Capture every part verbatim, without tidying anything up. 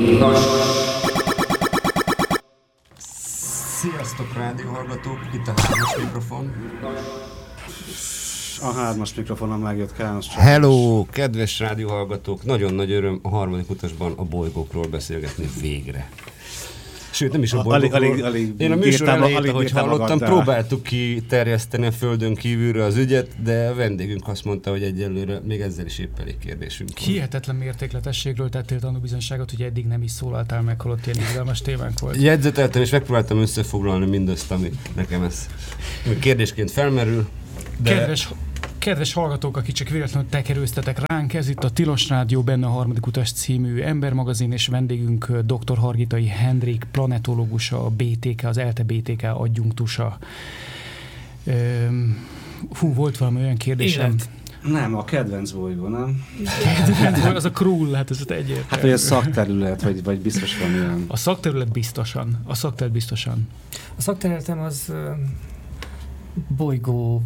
Nos. Sziasztok, rádióhallgatók! Itt a hármas mikrofon. A hármas mikrofonon megjött Kános. Hello, kedves rádióhallgatók! Nagyon nagy öröm a harmadik utasban a bolygókról beszélgetni végre. Sőt, nem is a bolygókról. Alig, alig, Én a műsor elejét, ahogy hallottam, próbáltuk kiterjeszteni a földön kívülre az ügyet, de a vendégünk azt mondta, hogy egyelőre még ezzel is épp elég kérdésünk van. Hihetetlen mértékletességről tettél tanúbizonyságot, hogy eddig nem is szólaltál meg, holott ilyen izgalmas témánk volt. Jegyzeteltem, és megpróbáltam összefoglalni mindazt, ami nekem ez kérdésként felmerül. De... Kedves, kedves hallgatók, akik csak véletlenül tekerőztetek ránk, ez itt a Tilos Rádió, benne a harmadik utas című embermagazin, és vendégünk dr. Hargitai Henrik, planetológusa, a bé té ká, az ELTE bé té ká adjunktusa. Üm, hú, volt valami olyan kérdésem. Élet. Nem, a kedvenc bolygó, nem? Az a Krull, hát ez egyértelmű. Hát, hogy a szakterület, vagy, vagy biztos van ilyen. A szakterület biztosan. A szakterület biztosan. A szakterületem az bolygó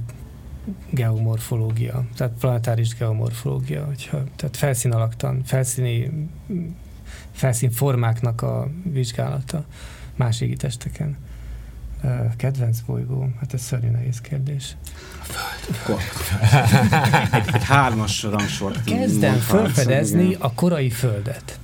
geomorfológia, tehát planetáris geomorfológia, hogyha, tehát felszínalaktan, felszíni felszínformáknak a vizsgálata más égi testeken. Kedvenc bolygó? Hát ez szörnyű nehéz kérdés. A Föld. egy, egy hármas rangsort. Kezdem felfedezni a korai Földet.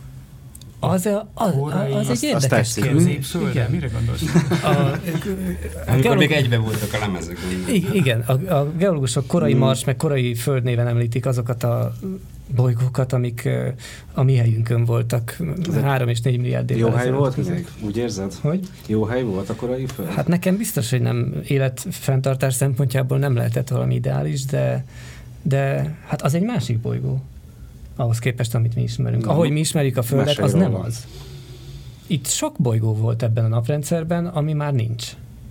Az, a, az, korai, az azt, egy érdekes kérdés. Igen, mire gondolsz? A, a, a Amikor geológ... még egyben voltak a lemezek. Igen, a, a geológusok korai mm. Mars, meg korai Föld néven említik azokat a bolygókat, amik a mi helyünkön voltak három és négy milliárd évvel. Jó hely volt ezek? Úgy érzed? Hogy? Jó hely volt a korai Föld? Hát nekem biztos, hogy nem életfenntartás szempontjából nem lehetett valami ideális, de, de hát az egy másik bolygó. Ahhoz képest, amit mi ismerünk. Nem. Ahogy mi ismerjük a Földet, Mesélj az nem róla. az. Itt sok bolygó volt ebben a naprendszerben, ami már nincs.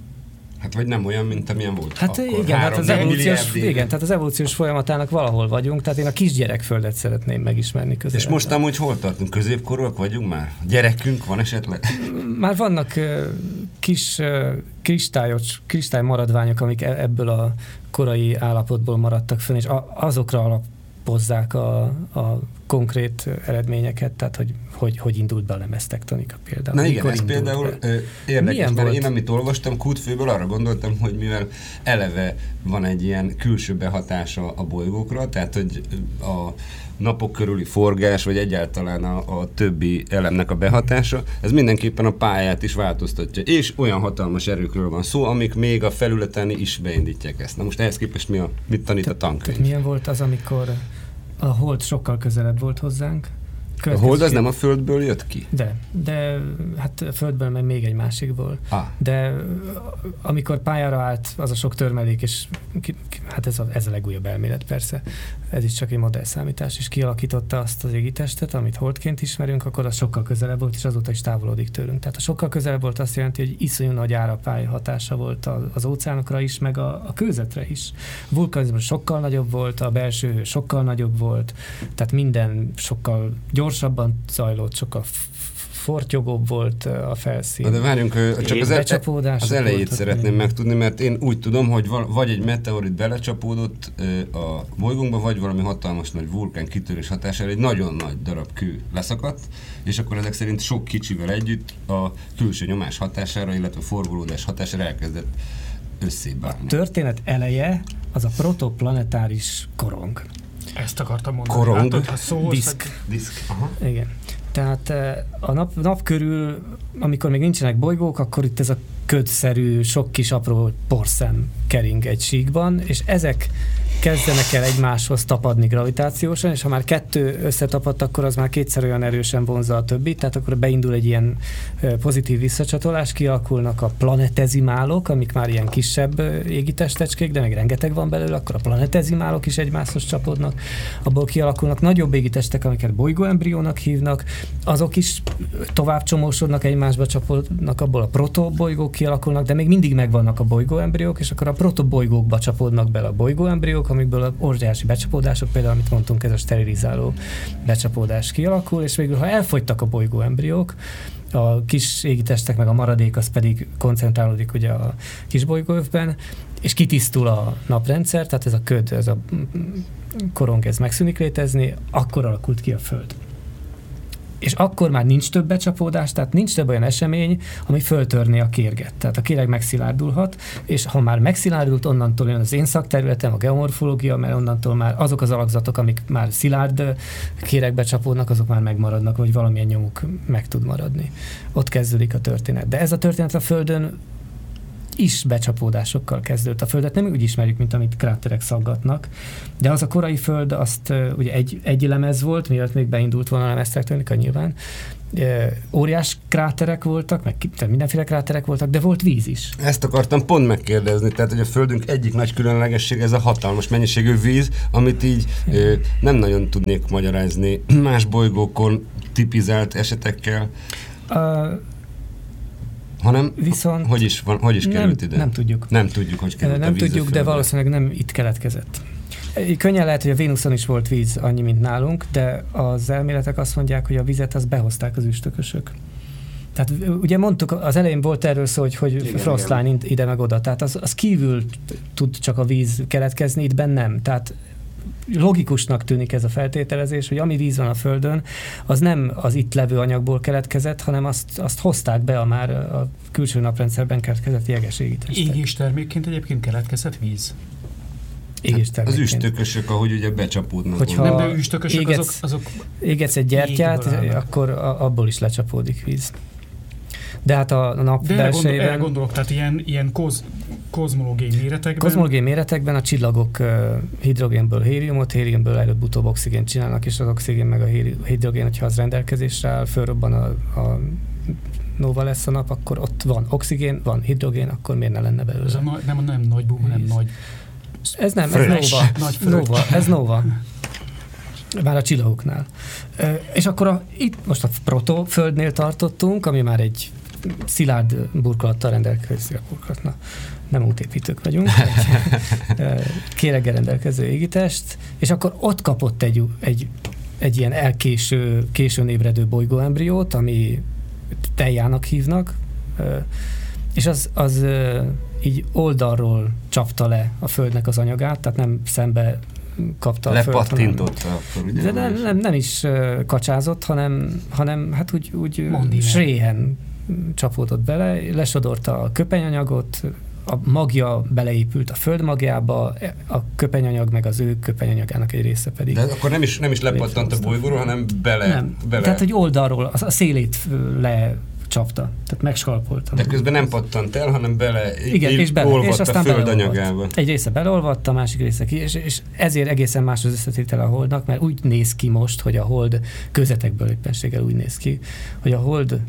Hát vagy nem olyan, mint amilyen volt Hát akkor. igen, hát az evolúciós, igen, igen, tehát az evolúciós folyamatának valahol vagyunk, tehát én a kisgyerek Földet szeretném megismerni közelebb. És most amúgy hol tartunk? Középkorúak vagyunk már? Gyerekünk van esetleg? Már vannak uh, kis uh, kristályos, kristály maradványok, amik ebből a korai állapotból maradtak fönn, és a, azokra alapozzák a, a konkrét eredményeket, tehát hogy hogy, hogy indult be a lemeztektonika például. Na Mikor igen, ez például be? érdekes, Milyen mert volt? én amit olvastam Kútfőből, arra gondoltam, hogy mivel eleve van egy ilyen külső behatása a bolygókra, tehát hogy a napok körüli forgás, vagy egyáltalán a, a többi elemnek a behatása, ez mindenképpen a pályát is változtatja. És olyan hatalmas erőkről van szó, amik még a felületen is beindítják ezt. Na most ehhez képest mi a, mit tanít a tankönyv? Milyen volt az, amikor a Hold sokkal közelebb volt hozzánk? A Hold az nem a Földből jött ki? De, de hát a Földből meg még egy másikból. Ah. De amikor pályára állt az a sok törmelék, és ki, hát ez a, ez a legújabb elmélet persze, ez is csak egy modellszámítás, és kialakította azt az égitestet, amit Holdként ismerünk, akkor az sokkal közelebb volt, és azóta is távolodik tőlünk. Tehát a sokkal közelebb volt azt jelenti, hogy iszonyú nagy árapály hatása volt az óceánokra is, meg a, a kőzetre is. Vulkanizmus sokkal nagyobb volt, a belső hő sokkal nagyobb volt, tehát minden sokkal gyorsabban zajlott, sokkal fortyogóbb volt a felszín. Na de várjunk, csak az, el, az elejét voltak, szeretném még. megtudni, mert én úgy tudom, hogy vagy egy meteorit belecsapódott a bolygónkba, vagy valami hatalmas nagy vulkán kitörés hatására egy nagyon nagy darab kő leszakadt, és akkor ezek szerint sok kicsivel együtt a külső nyomás hatására, illetve a forgolódás hatására elkezdett összébálni. A történet eleje az a protoplanetáris korong. Ezt akartam mondani. Korong. Látod, ha szólsz, Diszk. Diszk. Aha. Igen. Tehát a nap, nap körül, amikor még nincsenek bolygók, akkor itt ez a ködszerű, sok kis apró porszem kering egy síkban, és ezek kezdenek el egymáshoz tapadni gravitációsan, és ha már kettő összetapadt, akkor az már kétszer olyan erősen vonzza a többit, tehát akkor beindul egy ilyen pozitív visszacsatolás, kialakulnak a planetezimálok, amik már ilyen kisebb égitestecskék, de meg rengeteg van belőle, akkor a planetezimálok is egymáshoz csapódnak, abból kialakulnak nagyobb égitestek, amiket bolygóembriónak hívnak, azok is tovább csomósodnak, egymásba csapódnak, abból a protobolygók kialakulnak, de még mindig megvannak a bolygóembriók, és akkor a protobolygókba csapódnak bele a bolygóembriók, amikből a óriási becsapódások, például amit mondtunk, ez a sterilizáló becsapódás kialakul, és végül, ha elfogytak a bolygóembriók, a kis égitestek meg a maradék, az pedig koncentrálódik ugye a kis bolygóövben, és kitisztul a naprendszer, tehát ez a köd, ez a korong, ez megszűnik létezni, akkor alakult ki a Föld. és akkor már nincs több becsapódás, tehát nincs több olyan esemény, ami föltörné a kérget. Tehát a kéreg megszilárdulhat, és ha már megszilárdult, onnantól jön az én szakterületem, a geomorfológia, mert onnantól már azok az alakzatok, amik már szilárd kéregbe csapódnak, azok már megmaradnak, vagy valamilyen nyomuk meg tud maradni. Ott kezdődik a történet. De ez a történet a Földön is becsapódásokkal kezdődött. A Földet nem úgy ismerjük, mint amit kráterek szaggatnak, de az a korai Föld, azt ugye egy, egy lemez volt, mielőtt még beindult volna a lemeztektonika nyilván. Óriás kráterek voltak, meg mindenféle kráterek voltak, de volt víz is. Ezt akartam pont megkérdezni, tehát hogy a Földünk egyik nagy különlegesség ez a hatalmas mennyiségű víz, amit így ö, nem nagyon tudnék magyarázni más bolygókon tipizált esetekkel. Uh, hanem viszont hogy is, van, hogy is került nem, ide? Nem tudjuk. Nem tudjuk, hogy került Nem a víz tudjuk, de valószínűleg nem itt keletkezett. Könnyen lehet, hogy a Vénuszon is volt víz annyi, mint nálunk, de az elméletek azt mondják, hogy a vizet azt behozták az üstökösök. Tehát ugye mondtuk, az elején volt erről szó, hogy, hogy Frostline ide meg oda, tehát az, az kívül tud csak a víz keletkezni, itt benn nem. Tehát logikusnak tűnik ez a feltételezés, hogy ami víz van a Földön, az nem az itt levő anyagból keletkezett, hanem azt, azt hozták be a már a külső naprendszerben keletkezett jeges égitestek. Égés termékként egyébként keletkezett víz? Égés hát az üstökösök, ahogy ugye becsapódnak. Hogyha nem, de üstökösök égetsz, azok, azok... égetsz egy gyertyát, akkor a, abból is lecsapódik víz. De hát a nap de belsejében... De erre gondolok, tehát ilyen, ilyen koz, kozmológiai méretekben... Kozmológiai méretekben a csillagok uh, hidrogénből héliumot, héliumből előbb-utóbb oxigént csinálnak, és az oxigén meg a hidrogén, hogyha az rendelkezésre áll, fölrobban a, a nova lesz a nap, akkor ott van oxigén, van hidrogén, akkor miért ne lenne belőle? Ez a na, nem, nem nagy bum, nem nagy... Ez nem, ez nova. Nagy nova. Ez nova. Már a csillagoknál. Uh, és akkor a, itt most a protoföldnél tartottunk, ami már egy szilárd burkolattal rendelkező burkolatna. Nem útépítők vagyunk. Egy kéreggel rendelkező égitest, és akkor ott kapott egy, egy, egy ilyen elkéső, későn ébredő bolygóembriót, ami Teiának hívnak, és az, az így oldalról csapta le a Földnek az anyagát, tehát nem szembe kapta a Föld. Lepattintotta akkor, ugye? De nem, nem, nem is kacsázott, hanem, hanem hát úgy, úgy sréhen csapódott bele, lesodorta a köpenyanyagot, a magja beleépült a Föld magjába, a köpenyanyag meg az ő köpenyanyagának egy része pedig. De akkor nem is, nem is lepattant a bolygóról, hanem bele, nem. bele... Tehát, hogy oldalról, a szélét lecsapta, tehát megskalpolta. De közben nem pattant el, hanem bele, igen, és bele, és aztán a Föld anyagába. Egy része beleolvadt, a másik része ki, és, és ezért egészen más az összetétele a Holdnak, mert úgy néz ki most, hogy a Hold közvetekből éppenséggel úgy néz ki, hogy a Hold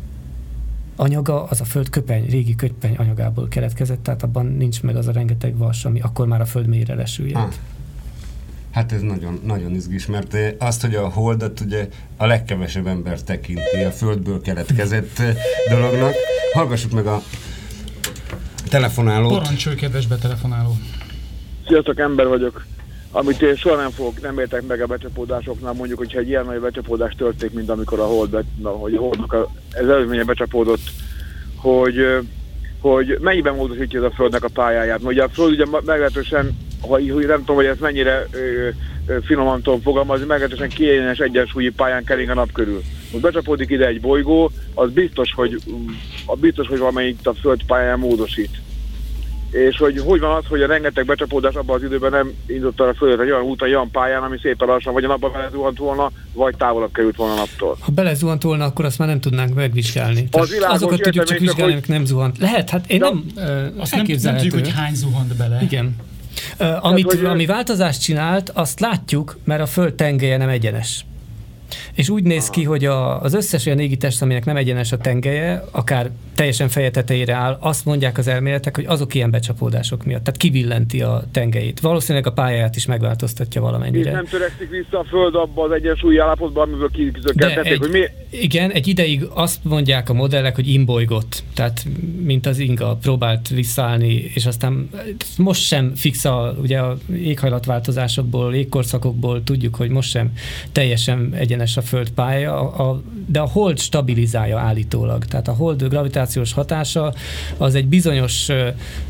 anyaga az a Föld köpeny, régi köpeny anyagából keletkezett, tehát abban nincs meg az a rengeteg vas, ami akkor már a Föld mélyre lesüllyedt. Ah. Hát ez nagyon, nagyon izgis, mert azt, hogy a Holdat ugye a legkevesebb ember tekinti a Földből keletkezett dolognak. Hallgassuk meg a telefonálót. Parancsolj, kedves betelefonáló. Sziasztok, ember vagyok. Amit én soha nem fogok, nem értek meg a becsapódásoknál, mondjuk, hogyha egy ilyen nagy becsapódás történik, mint amikor a Hold, be, hogy a Holdnak a, ez előzménye becsapódott, hogy, hogy mennyiben módosítja ez a Földnek a pályáját. Ugye a Föld ugye meglehetősen, ha nem tudom, hogy ez mennyire ö, ö, finoman tudom fogalmazni, meglehetősen kiegyenes egyensúlyi pályán kering a nap körül. Most becsapódik ide egy bolygó, az biztos, hogy, biztos, hogy valamelyik a Föld pályán módosít. És hogy hogy van az, hogy a rengeteg becsapódás abban az időben nem indult a Földet egy olyan úton, egy olyan pályán, ami szépen lassan vagy a napba belezuhant volna, vagy távolabb került volna a naptól. Ha belezuhant volna, akkor azt már nem tudnánk megvizsgálni. Az világos, azokat tudjuk csak vizsgálni, amik hogy... nem zuhant. Lehet, hát én ja. nem uh, azt nem, nem tudjuk, hogy hány zuhant bele. Igen. Uh, amit, hát, hogy... ami változást csinált, azt látjuk, mert a Föld tengelye nem egyenes. És úgy néz ki, hogy a, az összes olyan égitest, aminek nem egyenes a tengelye, akár teljesen feje tetejére áll, azt mondják az elméletek, hogy azok ilyen becsapódások miatt. Tehát kivillenti a tengelyét. Valószínűleg a pályáját is megváltoztatja valamennyire. És nem törekszik vissza a Föld abba az egyensúlyi állapotba, amiből kizökkentették, hogy mi... Igen, egy ideig azt mondják a modellek, hogy imbolygott. Tehát mint az inga próbált visszaállni, és aztán most sem fix a, ugye a éghajlatváltozásokból, légkorszakokból tudjuk, hogy most sem teljesen egyenes a Föld pálya, a, a, de a Hold stabilizálja állítólag. Tehát a Hold gravitációs hatása az egy bizonyos uh,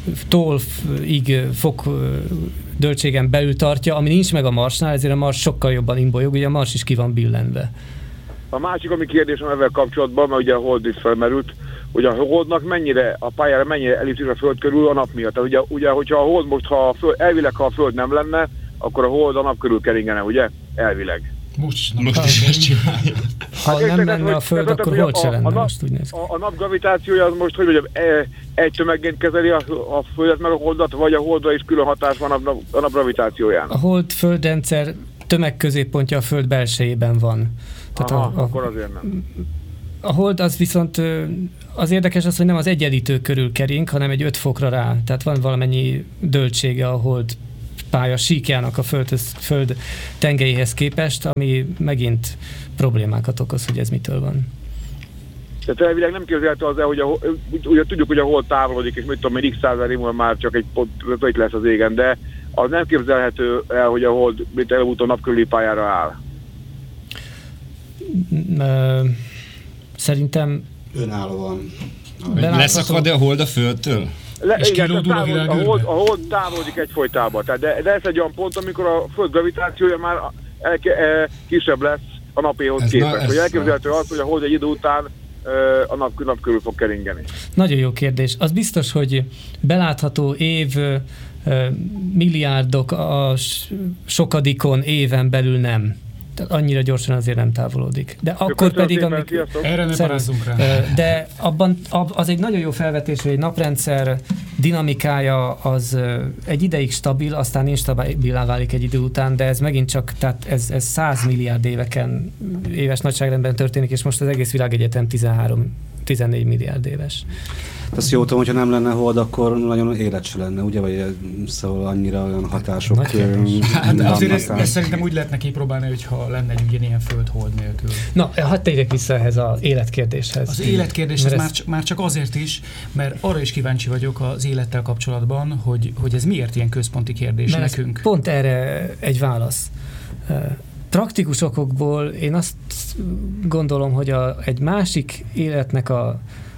tolvig fok uh, döltségen belül tartja, ami nincs meg a Marsnál, ezért a Mars sokkal jobban imbolyog, ugye a Mars is ki van billenve. a másik, ami kérdésem ezzel kapcsolatban, mert ugye a hold is felmerült, hogy a holdnak mennyire, a pályára mennyire ellipszis a föld körül a nap miatt. Tehát ugye, ugye hogyha a hold most, ha a föld, elvileg, ha a föld nem lenne, akkor a hold a nap körül keringene, ugye? Elvileg. Most, Most is ezt csinálja. Ha Hát, nem tehát, lenne hogy- a Föld, tehát, akkor hogy hold a- se a lenne, nap- most úgy néz ki. A, a nap gravitációja az most, hogy ugye, e, egy tömegként kezeli a, a Földet meg a Holdat, vagy a Holdra is külön hatás van a nap, a nap gravitációján? A hold földrendszer tömegközéppontja a Föld belsejében van. Tehát Aha, a, a, akkor azért nem. a hold az viszont ö, az érdekes az, hogy nem az egyenlítő körül kering, hanem egy öt fokra rá. Tehát van valamennyi döltsége a hold pálya síkjának a földhöz, föld tengelyéhez képest, ami megint problémákat okoz, hogy ez mitől van. Tehát elvileg nem képzelhető az el, hogy a, ugye tudjuk, hogy a Hold távolodik, és mit tudom én, x százalék év múlva már csak egy pont itt lesz az égen, de az nem képzelhető el, hogy a Hold mint előbb-utóbb napkörüli pályára áll. Ö, Szerintem Önállóan. belátható- Leszakad-e a hold a földtől? Le, És igen, kilódul a távol, a, világűrbe? hold, a hold távolodik egyfolytában, tehát de, de ez egy olyan pont, amikor a Föld gravitációja már elke, e, kisebb lesz a napéhoz Ez képest. na- ez- Hogy elképzelhető az, hogy a Hold egy idő után e, a nap, nap körül fog keringeni. Nagyon jó kérdés. Az biztos, hogy belátható év, ö, ö, milliárdok a s- sokadikon éven belül nem. Tehát annyira gyorsan azért nem távolodik. De akkor Köszönöm pedig, szépen, amikor... sziasztok! Erre ne Szervusz. parázzunk rá. Ö, De abban ab, az egy nagyon jó felvetés, hogy egy naprendszer dinamikája az ö, egy ideig stabil, aztán instabilá válik egy idő után, de ez megint csak, tehát ez, ez száz milliárd éveken, éves nagyságrendben történik, és most az egész világegyetem tizenhárom tizennégy milliárd éves. Azt jó tudom, hogyha nem lenne hold, akkor nagyon élet se lenne, ugye? Vagy szóval annyira olyan hatások. Nagy kérdés. Hát azért ezt, vannak. ezt szerintem úgy lehetne kipróbálni, hogyha lenne egy ugyanilyen föld-hold nélkül. Na, hadd térjek vissza ehhez az életkérdéshez. Az életkérdés ez Mert már, ez- csak, már csak azért is, mert arra is kíváncsi vagyok az élettel kapcsolatban, hogy, hogy ez miért ilyen központi kérdés Mert ez nekünk. pont erre egy válasz. Praktikus okokból én azt gondolom, hogy a, egy másik életnek a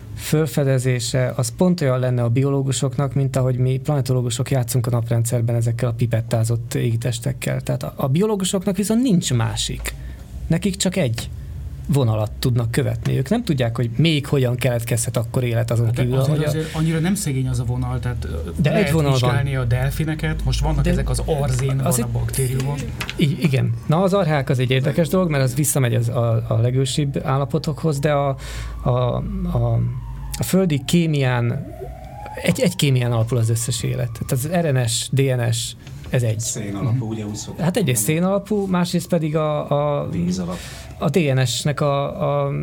fölfedezése az pont olyan lenne a biológusoknak, mint ahogy mi planetológusok játszunk a naprendszerben ezekkel a pipettázott égitestekkel. Tehát a, a biológusoknak viszont nincs másik. Nekik csak egy vonalat tudnak követni. Ők nem tudják, hogy még hogyan keletkezhet akkor élet azon De kívül. azért, hogy a- azért annyira nem szegény az a vonal, tehát De lehet egy vonal van. vizsgálni a delfineket, most vannak De ezek az arzén, az van a baktériumok. I- igen. Na az archák az egy érdekes dolog, mert az visszamegy az a, a legősibb állapotokhoz, de a, a, a, a földi kémián, egy, egy kémián alapul az összes élet. Tehát az er en es, dé en es, ez egy. Szén alapú, ugye úgy szokták. Hát egyrészt szén alapú, másrészt pedig a, a, Víz alap. a dé en es-nek a, a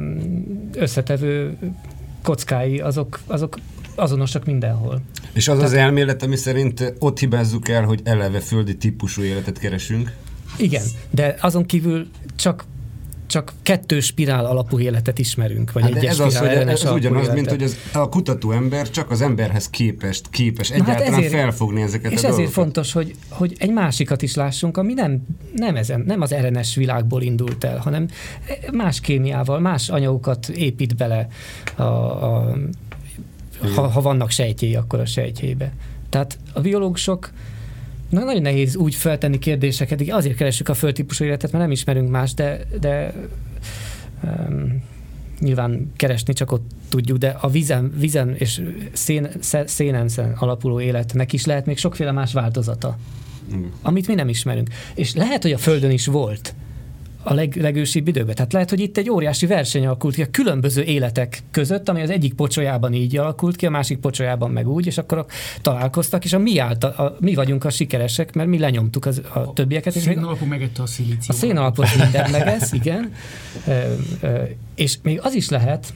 összetevő kockái, azok, azok azonosak mindenhol. És az az elmélet, ami szerint ott hibázzuk el, hogy eleve földi típusú életet keresünk. Igen, de azon kívül csak csak kettős spirál alapú életet ismerünk, vagy Hát de egyes ez az, spirál hogy ellenes ez alapú ugyanaz, mint életet. hogy az, a kutató ember csak az emberhez képest képes Na hát egyáltalán ezért- felfogni ezeket És a ezért dolgokat. fontos, hogy, hogy egy másikat is lássunk, ami nem, nem, ezen, nem az er en es világból indult el, hanem más kémiával, más anyagokat épít bele, a, a, ha, ha vannak sejtjei, akkor a sejtjébe. Tehát a biológusok na, nagyon nehéz úgy feltenni kérdéseket, igen, azért keressük a földtípusú életet, mert nem ismerünk más, de, de um, nyilván keresni csak ott tudjuk, de a vízen, vízen és szén, szénen alapuló életnek is lehet még sokféle más változata, Mm. amit mi nem ismerünk. És lehet, hogy a Földön is volt a leg, legősibb időben. Tehát lehet, hogy itt egy óriási verseny alakult ki a különböző életek között, ami az egyik pocsolyában így alakult ki, a másik pocsolyában meg úgy, és akkor találkoztak, és a mi, által, a, mi vagyunk a sikeresek, mert mi lenyomtuk az, a többieket. És Szén még alapú megette a szilíciumot. a szén alapot minden megesz, igen. Ö, ö, és még az is lehet,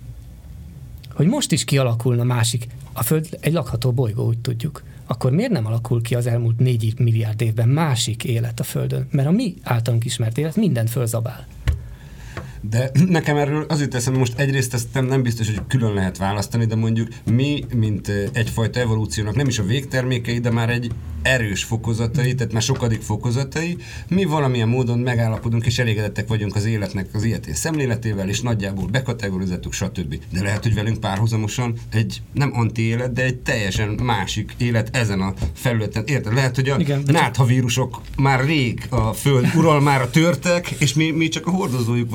hogy most is kialakulna másik, a Föld egy lakható bolygó, úgy tudjuk. Akkor miért nem alakul ki az elmúlt négy milliárd évben másik élet a Földön? Mert a mi általunk ismert élet mindent fölzabál. De nekem erről az jut eszembe, most egyrészt ezt nem, nem biztos, hogy külön lehet választani, de mondjuk mi, mint egyfajta evolúciónak nem is a végtermékei, de már egy erős fokozatai, tehát már sokadik fokozatai, mi valamilyen módon megállapodunk és elégedettek vagyunk az életnek az ilyetén szemléletével, és nagyjából bekategorizáltuk, stb. De lehet, hogy velünk párhuzamosan egy nem anti-élet, de egy teljesen másik élet ezen a felületen. Érted? Lehet, hogy a Igen, de csak- náthavírusok már rég a föld uralmára törtek, és mi, mi csak a hordozójuk vagyunk, és nem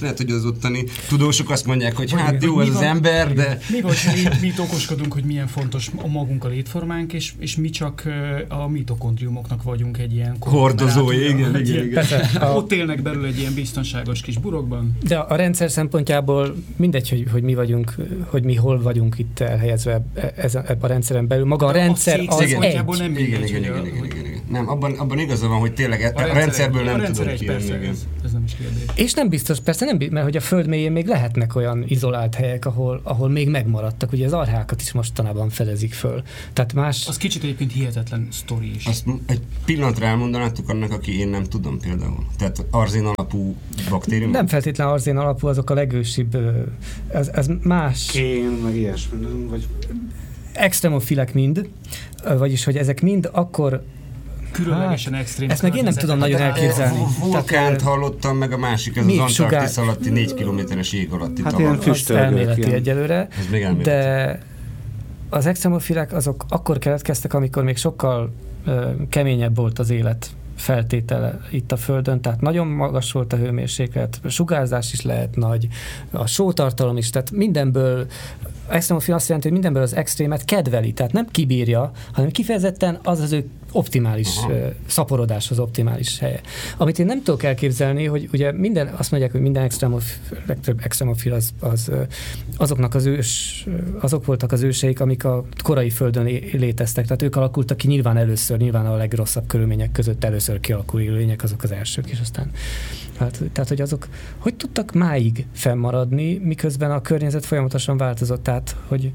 lehet, hogy az ottani tudósok azt mondják, hogy vagy, hát jó, ez az ember, de... Mi vagy, mi, mi itt okoskodunk, hogy milyen fontos a magunk a létformánk, és, és mi csak a mitokondriumoknak vagyunk egy ilyen... Hordozói, igen, igen, igen. igen. Persze, a... Ott élnek belül egy ilyen biztonságos kis burokban. De a rendszer szempontjából mindegy, hogy, hogy mi vagyunk, hogy mi hol vagyunk itt elhelyezve ebben a rendszeren belül. Maga a rendszer az egy. Nem igen, igen, igen, igen, igen, igen. Nem, abban, abban igaza van, hogy tényleg a, a rendszerből nem tudod kijönni. Ez, ez nem is kérdés. És nem biztos, persze nem, mert hogy a Föld mélyén még lehetnek olyan izolált helyek, ahol, ahol még megmaradtak. Ugye az archákat is mostanában fedezik föl. Tehát más... Az kicsit egyébként hihetetlen sztori is. Azt egy pillanatra elmondanátok annak, aki én nem tudom például. Tehát arzén alapú baktérium? Nem feltétlenül arzén alapú, azok a legősibb, ez, ez más... Kén, meg ilyesmi, nem? Vagy... Extremofilek mind, vagyis, hogy ezek mind akkor... Különlegesen hát, extrém. Ezt meg én nem tudom nagyon elképzelni. Vulkánt hallottam, meg a másik, ez az Antarktisz alatti négy kilométeres jég alatti hát ilyen elméleti ilyen. Egyelőre. Ez még elméleti. De az extremofilek azok akkor keletkeztek, amikor még sokkal uh, keményebb volt az élet feltétele itt a Földön, tehát nagyon magas volt a hőmérséklet, a sugárzás is lehet nagy, a sótartalom is, tehát mindenből, extremofil azt jelenti, hogy mindenből az extrémet kedveli, tehát nem kibírja, hanem kifejezetten az az ő optimális uh, szaporodáshoz optimális helye. Amit én nem tudok elképzelni, hogy ugye minden, azt mondják, hogy minden extremofil, legtöbb extremofil az, az, azoknak az ős, azok voltak az őseik, amik a korai Földön léteztek, tehát ők alakultak ki nyilván először, nyilván a legrosszabb körülmények között először kialakuló élőlények, azok az elsők, és aztán hát, tehát, hogy azok hogy tudtak máig fennmaradni, miközben a környezet folyamatosan változott, tehát, hogy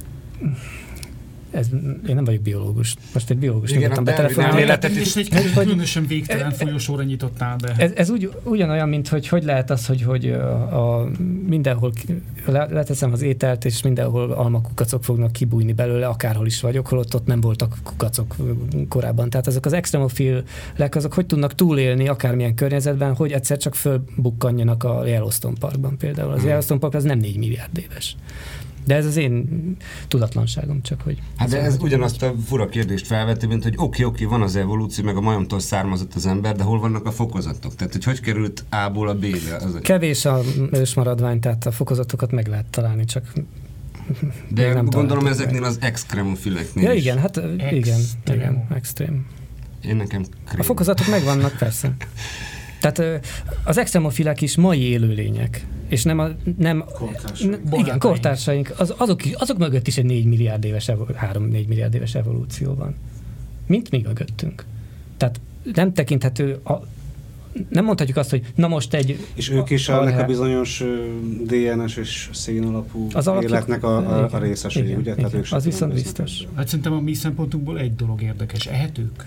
ez, én nem vagyok biológus. Most egy biológus nyugodtan betelefonálni. Életet is egy különösen végtelen folyosóra nyitottál be. Ez, ez úgy, ugyanolyan, mint hogy hogy lehet az, hogy, hogy a, a, mindenhol leteszem az ételt, és mindenhol almakukacok fognak kibújni belőle, akárhol is vagyok, holott ott nem voltak kukacok korábban. Tehát azok az extremofilek, azok hogy tudnak túlélni akármilyen környezetben, hogy egyszer csak fölbukkanjanak a Yellowstone Parkban például. Az Yellowstone Park az nem négy milliárd éves. De ez az én tudatlanságom, csak hogy... Hát de ez ugyanazt a fura kérdést felveti, mint hogy oké, oké, van az evolúció, meg a majomtól származott az ember, de hol vannak a fokozatok? Tehát, hogy hogy került A-ból a B-be? Az Kevés a ősmaradvány, tehát a fokozatokat meg lehet találni, csak... De nem gondolom ezeknél meg. Az extremofileknél Ja, is. igen, hát igen, igen, extrém. Én nekem krém. A fokozatok megvannak, persze. Tehát az extremofilek is mai élőlények, és nem a... Nem, kortársaink. N- igen, kortársaink. Az, azok, azok mögött is egy négy milliárd éves, három-négy milliárd éves evolúció van. Mint mi mögöttünk. Tehát nem tekinthető... A, nem mondhatjuk azt, hogy na most egy... És ők is a, ennek a bizonyos dé en es és szén alapú az életnek a, a, a részesei, igen, ugye? Igen, Tehát ők az viszont biztos. Hát szerintem a mi szempontunkból egy dolog érdekes. Ehetők?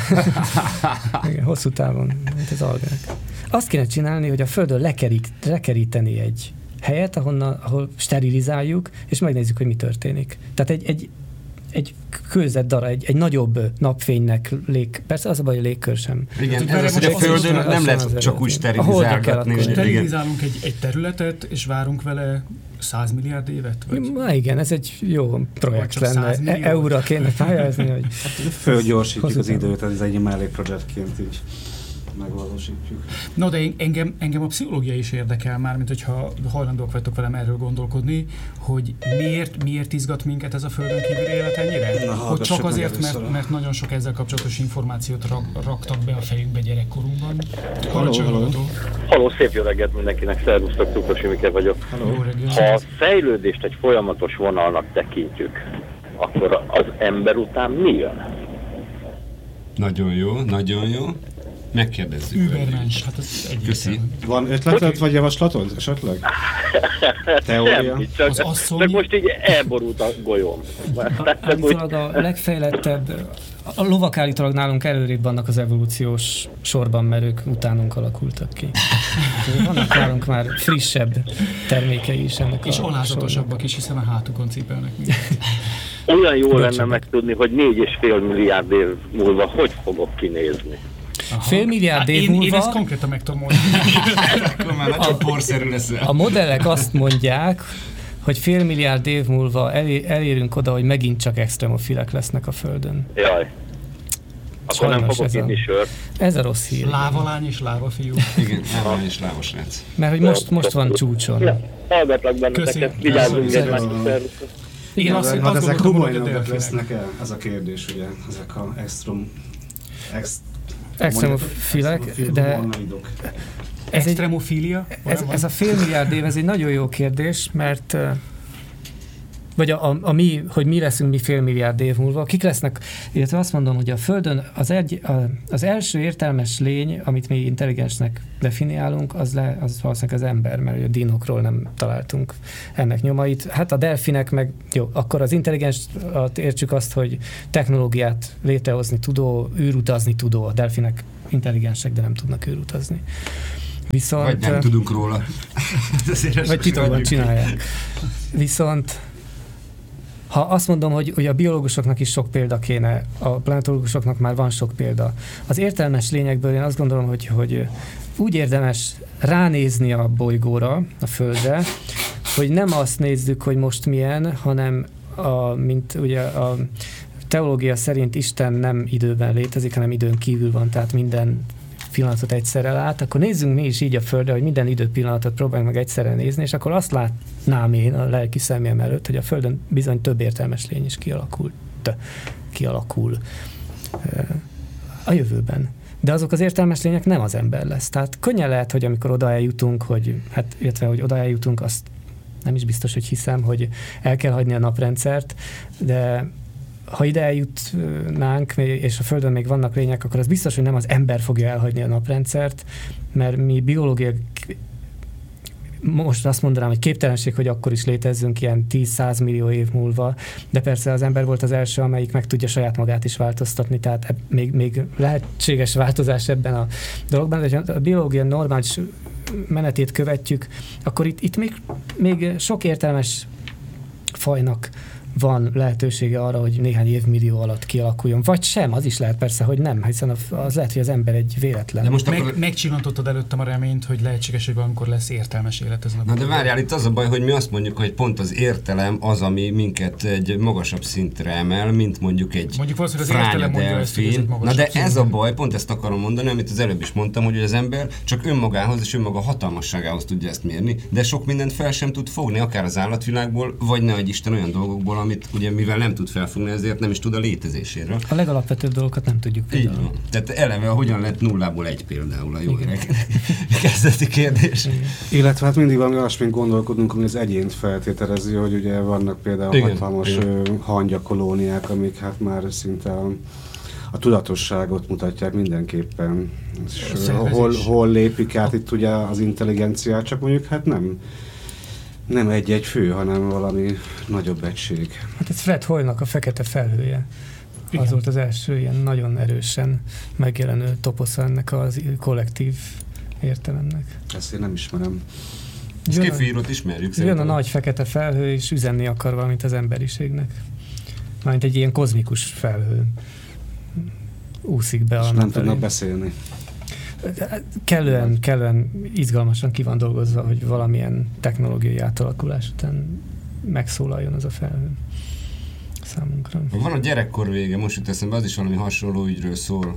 Igen, hosszú távon, mint az algák. Azt kéne csinálni, hogy a Földön lekerít, lekeríteni egy helyet, ahonnan, ahol sterilizáljuk, és megnézzük, hogy mi történik. Tehát egy, egy, egy kőzet darab, egy, egy nagyobb napfénynek lég, persze az a baj, a légkör sem. Igen, ez az, hogy a Földön nem, nem lehet csak úgy sterilizálgatni. Sterilizálunk egy, egy területet, és várunk vele száz milliárd évet? Vagy? Na igen, ez egy jó projekt lenne. E- Euróra kéne pályázni, hogy... Hát, fölgyorsítjuk az időt, ez egy mellékprojektként így megvalósítjuk. No, de engem, engem a pszichológia is érdekel már, mint hogyha hajlandók vagytok velem erről gondolkodni, hogy miért, miért izgat minket ez a Földön kívüli élet ennyire? Na, hogy csak azért, mert, mert nagyon sok ezzel kapcsolatos információt rak, raktak be a fejünkbe gyerekkorunkban. Halló, halló. Halló, szép jó reggelt mindenkinek, szervusztok, Cukros Imike vagyok. Halló. Ha a fejlődést egy folyamatos vonalnak tekintjük, akkor az ember után mi jön? Nagyon jó, nagyon jó. Megkérdezzük. Übermensch, hát ez egyértelmű. Van ötleted vagy javaslatod esetleg? Teória? Semmi, csak, az asszony... csak most így elborult a golyóm. Állítólag a legfejlettebb, a lovak állítólag nálunk előrébb vannak az evolúciós sorban, mert ők utánunk alakultak ki. Vannak nálunk már frissebb termékei is ennek. És alázatosabbak is, hiszen a hátukon cipelnek minket. Olyan jó lenne megtudni, hogy négy és fél milliárd év múlva hogy fogok kinézni. Aha. Fél milliárd év én, múlva... Én ezt konkrétan meg tudom mondani. Akkor már nagyon porszerű leszel. A modellek azt mondják, hogy fél milliárd év múlva elér, elérünk oda, hogy megint csak extremofilek lesznek a Földön. Jaj. akkor nem fogok ez a, inni sört. Ez a rossz hír. Lávalány és lávafiú. Igen, lávalány és lávasrác. Mert hogy most, most van csúcson. Ja, hallgatlak benneteket, vigyázzunk egymásra. Igen, azt, hát azt ezek gondolom, hogy a komoly delfinek. lesznek el? Ez a kérdés, ugye? Ezek a extrum... Ex, Extremofilek, de ez, egy, Extremofília? ez, ez a félmilliárd év, ez egy nagyon jó kérdés, mert vagy a, a, a mi, hogy mi leszünk mi félmilliárd év múlva, kik lesznek, illetve azt mondom, hogy a Földön az, egy, a, az első értelmes lény, amit mi intelligensnek definiálunk, az, le, az valószínűleg az ember, mert a dinokról nem találtunk ennek nyomait. Hát a delfinek meg, jó, akkor az intelligens, értsük azt, hogy technológiát létrehozni tudó, űrutazni tudó, a delfinek intelligensek, de nem tudnak űrutazni. Viszont, vagy nem tudunk róla. vagy titokban csinálják. Viszont ha azt mondom, hogy, hogy a biológusoknak is sok példa kéne, a planetológusoknak már van sok példa. Az értelmes lényekből én azt gondolom, hogy, hogy úgy érdemes ránézni a bolygóra, a Földre, hogy nem azt nézzük, hogy most milyen, hanem a, mint ugye a teológia szerint Isten nem időben létezik, hanem időn kívül van, tehát minden pillanatot egyszerre lát, akkor nézzünk mi is így a Földre, hogy minden időpillanatot próbáljunk meg egyszerre nézni, és akkor azt látnám én a lelki szemem előtt, hogy a Földön bizony több értelmes lény is kialakult, kialakul a jövőben. De azok az értelmes lények nem az ember lesz. Tehát könnyen lehet, hogy amikor oda eljutunk, hogy, hát, illetve, hogy oda eljutunk, azt nem is biztos, hogy hiszem, hogy el kell hagyni a naprendszert, de ha ide eljutnánk, és a Földön még vannak lények, akkor az biztos, hogy nem az ember fogja elhagyni a naprendszert, mert mi biológiai, most azt mondanám, hogy képtelenség, hogy akkor is létezzünk ilyen tíz-száz millió év múlva, de persze az ember volt az első, amelyik meg tudja saját magát is változtatni, tehát még, még lehetséges változás ebben a dologban, de ha a biológia normális menetét követjük, akkor itt, itt még, még sok értelmes fajnak van lehetősége arra, hogy néhány évmillió alatt kialakuljon. Vagy sem, az is lehet persze, hogy nem, hiszen az lehet, hogy az ember egy véletlen. De most Meg, akkor... Megcsillantottad előttem a reményt, hogy lehetséges, hogy valamikor lesz értelmes élet ezen a Na de várjál, itt az a baj, hogy mi azt mondjuk, hogy pont az értelem az, ami minket egy magasabb szintre emel, mint mondjuk egy mondjuk valószínűleg az értelem mondja ezt, hogy ez egy magasabb Na de ez szintre. a baj, pont ezt akarom mondani, amit az előbb is mondtam, hogy az ember csak önmagához és önmaga hatalmasságához tudja ezt mérni, de sok mindent fel sem tud fogni, akár az állatvilágból, vagy ne adj Isten olyan dolgokból, amit ugye mivel nem tud felfogni, ezért nem is tud a létezéséről. A legalapvetőbb dolgokat nem tudjuk például. Így van. Tehát eleve, hogyan lett nullából egy például a jó öreg kezdeti kérdés. Igen. Illetve hát mindig valami olyasmint gondolkodunk, ami az egyént feltételezi, hogy ugye vannak például igen, hatalmas igen. hangyakolóniák, amik hát már szinte a, a tudatosságot mutatják mindenképpen. Hol, hol lépik át itt ugye az intelligenciát, csak mondjuk hát nem nem egy-egy fő, hanem valami nagyobb egység. Hát ez Fred Hoyle-nak a Fekete felhője. Igen. Az volt az első ilyen nagyon erősen megjelenő toposza ennek az kollektív értelemnek. Ezt én nem ismerem. Skifirot ismerjük. Jön a nagy fekete felhő, és üzenni akar valamit az emberiségnek. Mármint egy ilyen kozmikus felhő úszik be. És a nem tudnak beszélni. Kellően, kellően izgalmasan ki van dolgozva, hogy valamilyen technológiai átalakulás után megszólaljon az a felhő számunkra. Van a gyerekkor vége, most jut eszembe, az is valami hasonló ügyről szól,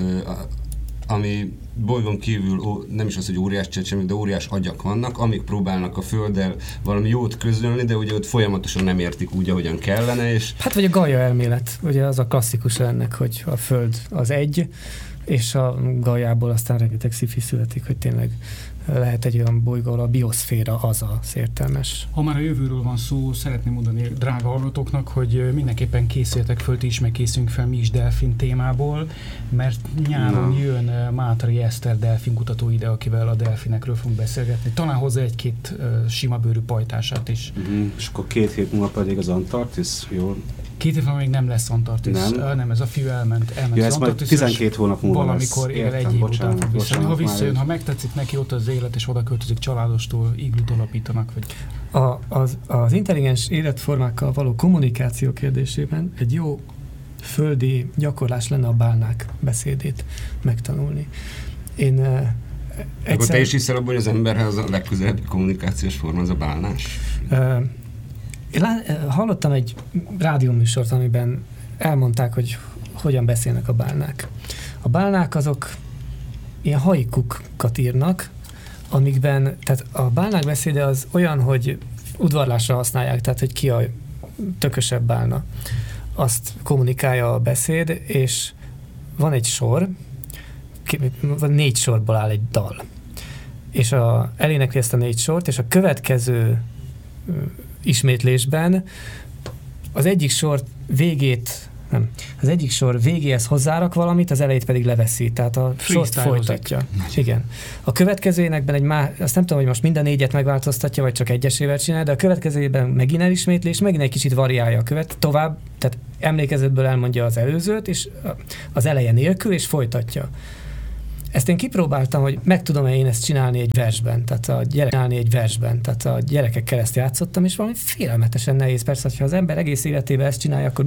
ami bolygón kívül nem is az, hogy óriás csecsemők, de óriás agyak vannak, amik próbálnak a Földdel valami jót közölni, de ugye ott folyamatosan nem értik úgy, ahogyan kellene. És... Hát vagy a Gaia elmélet, ugye az a klasszikus ennek, hogy a Föld az egy, és a Gaiából aztán rengeteg sci-fi születik, hogy tényleg lehet egy olyan bolygó, ahol a bioszféra az az értelmes. Ha már a jövőről van szó, szeretném mondani drága hallgatóknak, hogy mindenképpen készüljetek föl, ti is megkészülünk fel mi is delfin témából, mert nyáron Na. jön Mátrai Eszter delfin kutató ide, akivel a delfinekről fogunk beszélgetni. Talán hozzá egy-két uh, sima bőrű pajtását is. Mm, és akkor két hét múlva pedig az Antarktisz, jól? Két év még nem lesz Antarktisz. Nem, nem ez a fiú elment, elment ja, az Antarktisz. tizenkét hónap múlva valamikor lesz. Valamikor egy év után fog visszajönni. Ha visszajön, ha megtetszik neki ott az élet, és oda költözik családostól, iglut alapítanak. Vagy... A, az, az intelligens életformákkal való kommunikáció kérdésében egy jó földi gyakorlás lenne a bálnák beszédét megtanulni. Én uh, egyszer... Akkor te is hiszel abban, hogy az emberhez a legközelebbi kommunikációs forma az a bálnás? Uh, Én lá- hallottam egy rádióműsort, amiben elmondták, hogy hogyan beszélnek a bálnák. A bálnák azok ilyen haikukat írnak, amikben, tehát a bálnák beszéde az olyan, hogy udvarlásra használják, tehát hogy ki a tökösebb bálna. Azt kommunikálja a beszéd, és van egy sor, négy sorból áll egy dal. És a, elénekli ezt a négy sort, és a következő ismétlésben az egyik sor végét, nem, az egyik sor végéhez hozzárak valamit, az elejét pedig leveszi, tehát a sort folytatja. Igen. A következő énekben egy má, azt nem tudom, hogy most minden négyet megváltoztatja, vagy csak egyesével csinál, de a következőben megint elismétli, és megint egy kicsit variálja a követ, tovább, tehát emlékezetből elmondja az előzőt, és az eleje nélkül, és folytatja. Ezt én kipróbáltam, hogy meg tudom-e én ezt csinálni egy versben, tehát a, gyerek, csinálni egy versben, tehát a gyerekekkel ezt játszottam, és valami félelmetesen nehéz. Persze, ha az ember egész életében ezt csinálja, akkor